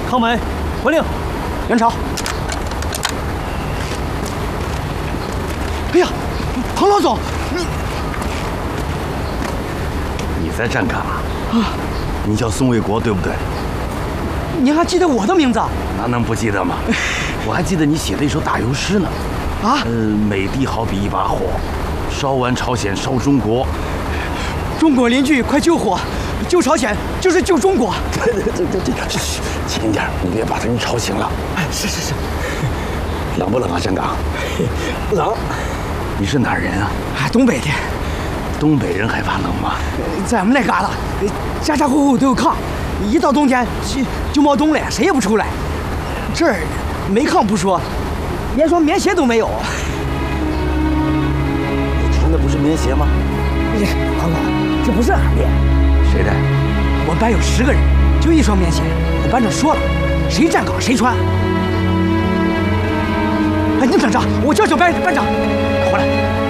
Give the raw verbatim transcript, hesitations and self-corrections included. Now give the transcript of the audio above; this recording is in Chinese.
汤梅，回令， 元朝。哎呀，庞老总，你你在站岗啊？啊，你叫宋卫国对不对？ 您还记得我的名字？ 那能不记得吗？我还记得你写的一首打油诗呢。 啊， 嗯，美帝好比一把火，烧完朝鲜烧中国。 中国邻居快救火，救朝鲜就是救中国。 对对对对对，嘘，轻点，你别把他人吵醒了。 哎，是是是。 冷不冷啊，站岗？ 冷。 你是哪儿人啊？ 啊，东北的。 东北人害怕冷吗？ 在我们那旮瘩，家家户户都有炕，一到冬天就就冒冬了，谁也不出来。这儿没炕不说，连双棉鞋都没有。 你穿的不是棉鞋吗？ 庞总，这不是俺的。 谁的？ 我班有十个人，就一双棉鞋。我班长说了，谁站岗谁穿。哎，你等着，我叫叫班班长，回来。